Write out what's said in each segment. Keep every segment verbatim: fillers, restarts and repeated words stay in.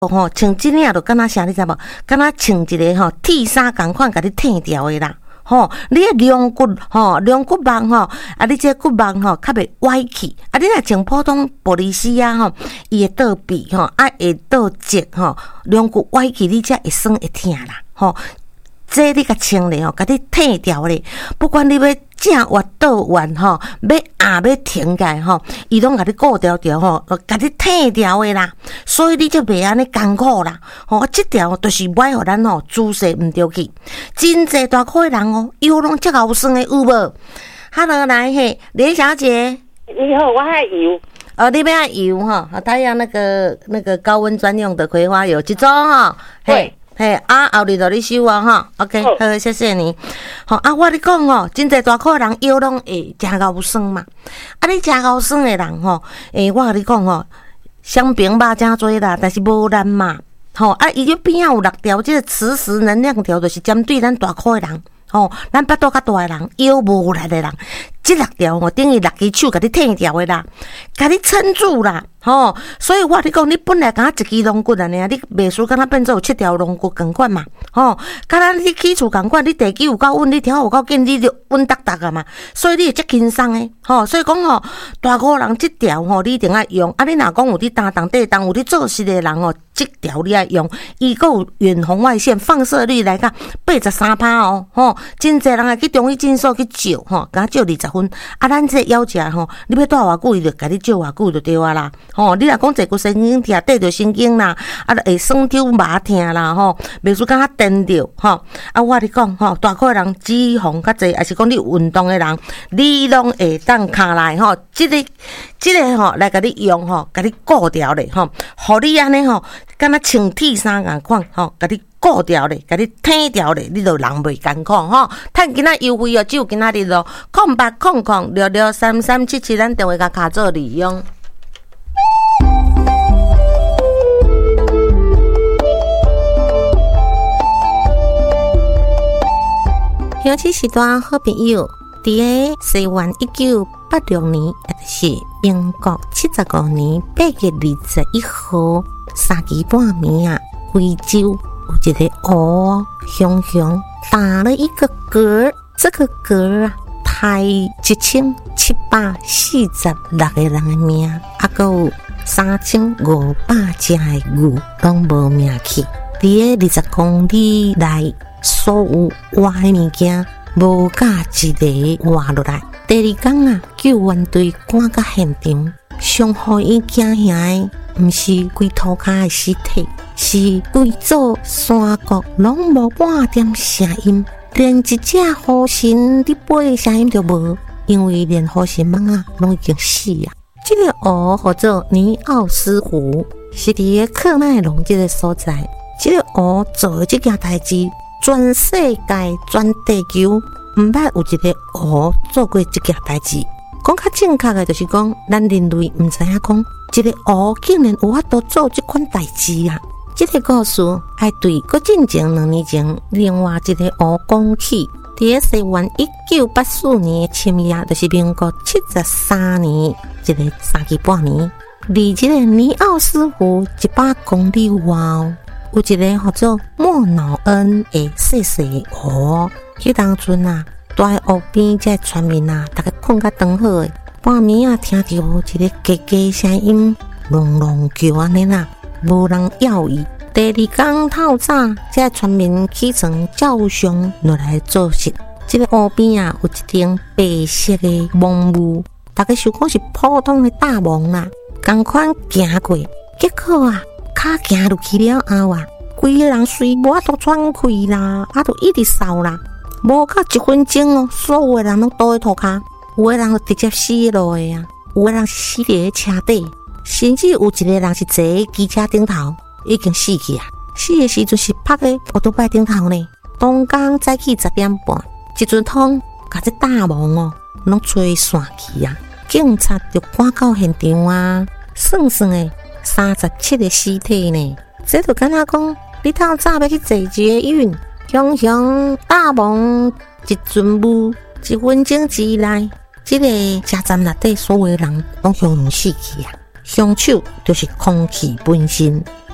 吼，穿即领就敢若啥，你知无？敢若穿一个吼铁衫共款，甲你剃掉的啦。吼，你诶龙骨吼，龙骨棒吼，啊，你这骨棒吼较袂歪去。啊，你若穿普通玻璃丝啊吼，伊会倒闭吼，啊会倒折吼，龙骨歪去，你才会酸会疼啦。吼，这你甲穿咧吼，甲你剃掉咧，不管你要正弯倒弯吼，要压要停起来吼，伊拢甲你顾条条吼，甲你剃掉的啦。所以你就袂安尼艰苦啦。吼，即条就是歹互咱吼姿势毋对去。真济大块人哦，腰拢遮高酸的有无 ？Hello， 来嘿，连小姐， 你好，我爱油。 哦，你要油哈？他要那个那个高温专用的葵花油，一种哈。嘿。嘿，啊，后日就你收啊，哈 ，OK， 好，好，谢谢你。好啊，我跟你讲哦，真侪大块人腰拢会真高酸嘛。啊，你真高酸的人吼，诶，我跟你讲哦，香槟肉真多啦，但是无咱嘛。吼，啊，伊个边仔有六条，即个磁石能量条，就是针对咱大块的人。吼，咱巴肚较大的人，腰无力的人，即六条哦，等于六只手甲你剃掉的啦，甲你撑住啦。吼，所以我跟你讲，你本来敢若一支龙骨安尼啊，你袂输敢若变做有七条龙骨共款嘛。吼，敢若你起厝共款，你地基有够稳，你调有够紧，你就稳达达啊嘛。所以你会足轻松诶。吼，所以讲吼，大个人即条吼，你一定爱用。啊，你若讲有伫担当地当有伫做事的人吼，即条你爱用，伊个有远红外线放射率来甲八十三趴哦。吼，真侪人啊去中医诊所去照吼，敢照二十分。啊，咱这要食吼，你要住偌久，伊就甲你照偌久就对啊啦。吼，你若讲坐骨神经疼，对着神经啦，啊，会酸痛麻疼啦，吼，袂输敢较颠着，吼。啊，我跟你讲吼，大块人脂肪较济，还是讲你运动的人，你拢会当骹来吼，即个即个吼来甲你用吼，甲你顾掉咧吼，互你安尼吼，敢若穿铁衫共款吼，甲你顾掉咧，甲你剃掉咧，你就人袂艰苦吼。趁今仔优惠哦，只有今仔日咯，空八空空六六三三七七，咱电话甲卡做利用。尤其是段好朋友，伫个西元一九八六年，也就是英国七十五年八月二十一号三更半暝啊，非洲有一个湖，熊熊打了一个嗝，这个嗝啊，害一千七百四十六个人的命，啊，还有三千五百只的牛拢无命去。伫个二十公里内，所有活的物件无甲一个活落来。第二天啊，救援队赶到现场，上互伊惊吓的，毋是规涂骹的尸体，是规座山谷拢无半点声音，连一只河神伫飞的声音都无，因为连河神蠓啊拢已经死啊。这个湖叫做尼奥斯湖，是伫个克麦隆这个所在。这个湖做的这件代志，全世界、全地球唔捌有一个湖做过这件代志。讲较正确的，就是讲咱人类唔知影讲，一个湖竟然有法度做这款代志啊！这个故事爱对搁进前两年前另外一个湖讲起。伫个西元一九八四年的深夜，就是民国七十三年一个三更半暝，离这个尼奥斯湖一百公里外，有一个叫做莫瑙恩的细细湖。迄当阵啊，大湖边这村民啊，大家困甲长好诶，半暝啊，听到一个叽叽声音，隆隆叫安尼啦，无人要伊。第二天透早，这村民起床照常落来做事。这个湖边啊，有一顶白色的网幕，大家想讲是普通的大网啦，同款行过，结果啊，脚行入去了后啊，规个人水无法度喘气啦，啊，就一直扫啦。无到一分钟哦，所有的人拢倒在涂骹，有的人就直接死落的啊，有的人死伫车底，甚至有一个人是坐在机车顶头，已经死去啊！死的时阵是趴在奥多拜顶头呢。当天早起十点半，一阵风把这大网哦，拢吹散去啊！警察就赶到现场啊，算算的三十七个尸体呢。这就敢若讲，你透早要去坐捷运。熊熊大梦一阵雾，一分钟之内，这个车站内底所有的人拢相死去啊！凶手就是空气本身。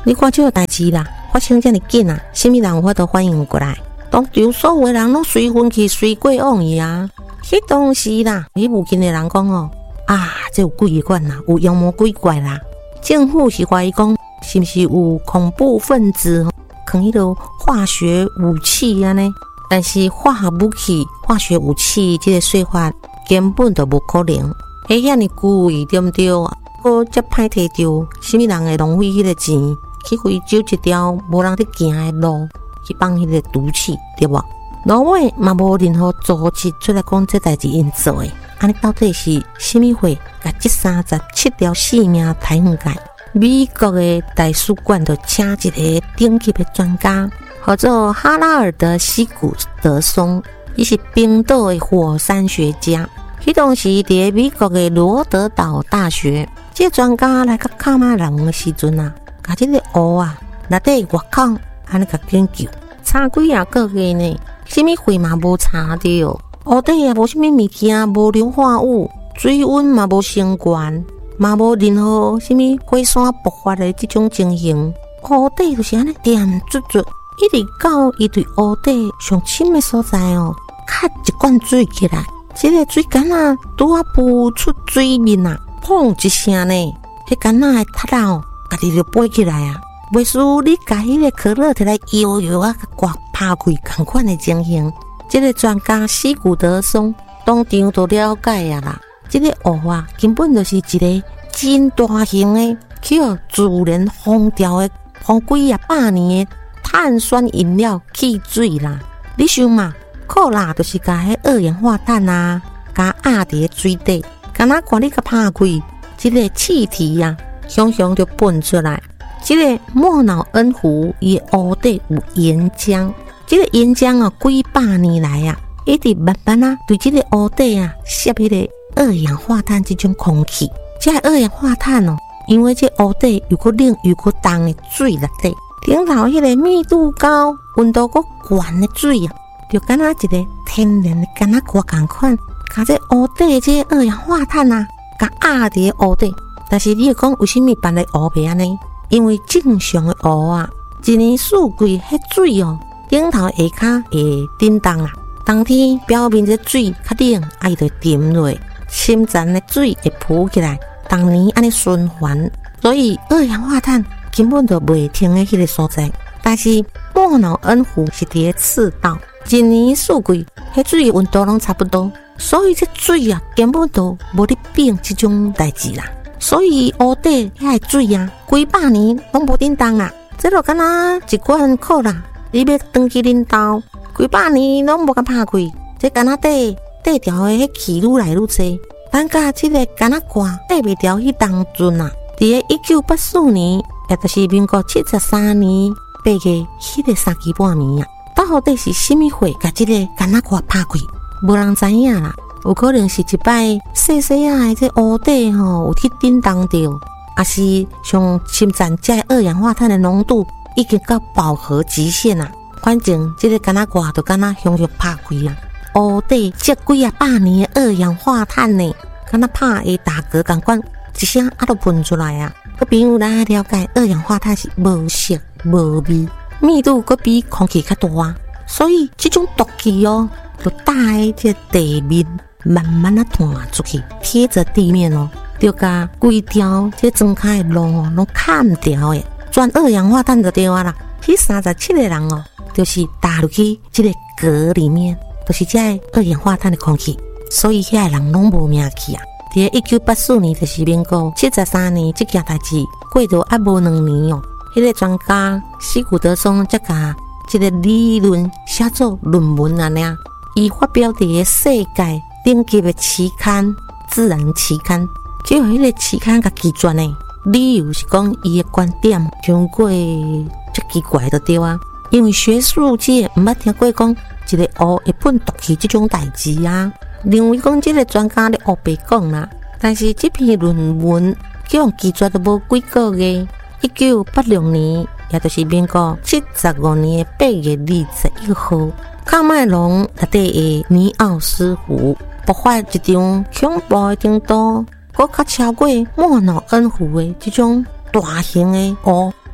你看这个代志啦，发生这么紧啊，什么人有法度反应过来？当场所有的人拢随风去随过往伊啊。迄当时啦，迄附近的人讲哦，啊，这有鬼怪啦，有妖魔鬼怪啦。政府是怀疑讲，是不是有恐怖分子放迄个化学武器啊呢？但是化学武器、化学武器这个说法根本就无可能。迄遐尼贵，对不对？搁则歹摕到，什么人会浪费迄个钱去非洲一条无人伫行的路去放迄个毒气，对无？老尾嘛无任何组织出来讲这代志因做的，安尼到底是什么会甲这三十七条性命抬远界？美国的大使馆就请一个顶级的专家，叫做哈拉尔德·西古德松，伊是冰岛的火山学家。迄当时伫美国的罗德岛大学，这个专家来甲卡马人的时阵啊，甲这个湖啊内底外口安尼甲研究，查几啊个月呢，什么血嘛无查到，湖底也无什么物件，无硫化物，水温嘛无升悬，嘛无任何什么火山爆发的这种情形，湖底就是安尼点卒卒，一直到伊对湖底上深的所在哦，卡一罐水起来。这个水干啊，拄啊浮出水面啊，砰一声呢，迄干啊的塔哦，家己就飞起来啊。袂输你甲迄个可乐摕来摇摇啊，刮拍开同款的情形。这个专家西古德松当场都了解啊啦。这个湖啊，根本就是一个真大型的，去互自然封掉的，放几啊百年的碳酸饮料汽水啦。你想嘛？可啦，就是甲迄二氧化碳啊，甲压伫水底，敢若看你甲拍开，这个气体啊，熊熊就喷出来。这个莫瑙恩湖伊湖底有岩浆，这个岩浆啊，几百年来啊，一直慢慢啊，对这个湖底啊，吸迄个二氧化碳这种空气。这个二氧化碳哦，因为这湖底有个冷有个冻的水内底，顶头迄个密度高、温度个悬的水啊。就敢若一个天然的敢若锅同款，甲这湖底这二氧化碳啊，甲压伫湖底。但是你会讲为什么办咧湖边呢？因为正常的湖啊，一年四季迄水哦，顶头下骹会震动啦。冬天表面这水较冷，啊伊就沉落，深层的水会浮起来，当年安尼循环，所以二氧化碳根本就袂停的迄个所在。但是莫瑙恩湖是伫赤道。一年四季，迄水温度拢差不多，所以这水啊根本都无咧变这种代志啦。所以湖底遐个水啊，几百年拢无震动啊。这就敢若一罐可乐，你要长期啉豆，几百年拢无甲拍开。这敢若底底条的迄气愈来愈多，等甲这个敢若寒底袂掉迄当阵啊。伫个一九八四年，也就是民国七十三年八月迄个三更半暝啊。到底是什么火甲这个敢若寒拍开，无人知影啦。有可能是一摆细细啊，这湖底吼有去震动着，也是像深层这二氧化碳的浓度已经到饱和极限啦。反正这个敢若寒就敢若熊熊拍开啊。湖底这几啊百年的二氧化碳呢，敢若拍的大嗝同款，一声啊都喷出来啊。个朋友咱了解，二氧化碳是无色无味。密度阁比空气较大，所以这种毒气哦，就搭在这地面慢慢啊弹出去，贴着地面哦，就甲规条这睁开的路哦，拢砍掉的，转二氧化碳就对啊啦。迄三十七个人哦，就是打入去这个壳里面，就是这二氧化碳的空气，所以遐人拢无命去啊。伫一九八四年，就是民国七十三年，这件代志过着还无两年哦。迄个专家西古德松则甲这个理论写作论文啊，呢，伊发表伫个世界顶级的期刊《自然》期刊，结果迄个期刊甲拒绝呢，理由是讲伊的观点伤过足奇怪的对啊，因为学术界毋捌听过讲一个湖会喷毒气这种代志啊，认为讲这个专家咧胡白讲啦，但是这篇论文叫人拒绝都无几个月。一九八六年，也就是民国七十五年的八月二十一号，喀麦隆内底的尼奥斯湖爆发一场恐怖的程度，搁较超过莫瑙恩湖的这种大型的湖，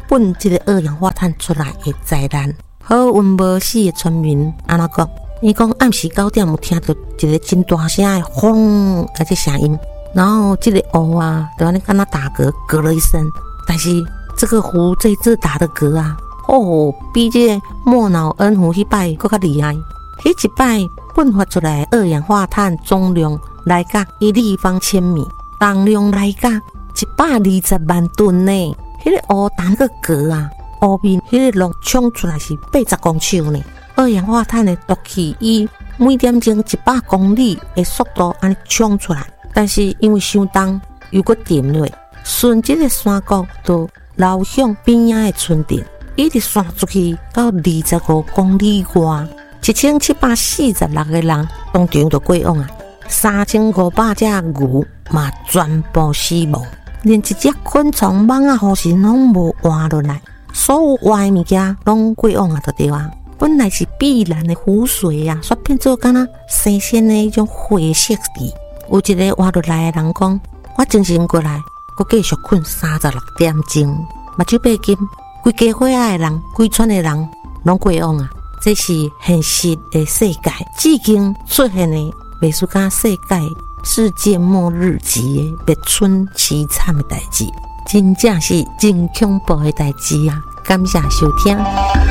喷这个二氧化碳出来的灾难。好运无死的村民安怎讲？伊讲暗时九点有听到一个真大声的轰的这声音，然后这个乌啊，就安尼跟他打嗝，嗝了一声。但是这个湖这次打的嗝啊，哦，比这个莫脑恩湖迄摆更加厉害。迄一摆喷发出来的二氧化碳总量来甲一立方千米，重量来甲一百二十万吨呢。迄、那个乌打那个嗝啊，乌面迄个浪冲出来是八十公尺呢。二氧化碳的毒气以每点钟一百公里的速度安尼冲出来，但是因为伤重又搁沉落，顺这个山谷都流向边仔的村镇，一直散出去到二十五公里外，一千七百四十六个人当场就过往啊，三千五百只牛嘛全部死亡，连一只昆虫蠓啊、护神拢无活落来，所有活的物件拢过往啊，就对啊。本来是碧蓝的湖水啊，却变做敢若新鲜的一种灰色的。有一个活落来的人讲，我精神过来，我继续困三十六点钟，目睭闭紧，规家伙仔的人，规村的人拢过往啊。这是现实的世界，至今出现的袂输甲世界世界末日级的灭村凄惨的代志，真正是真恐怖的代志啊！感谢收听。